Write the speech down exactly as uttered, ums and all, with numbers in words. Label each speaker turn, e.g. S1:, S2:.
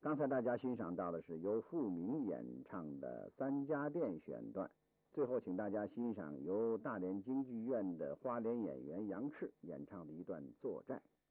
S1: 刚才大家欣赏到的是由傅明演唱的《三家店》选段，最后请大家欣赏由大连京剧院的花脸演员杨赤演唱的一段《作债》。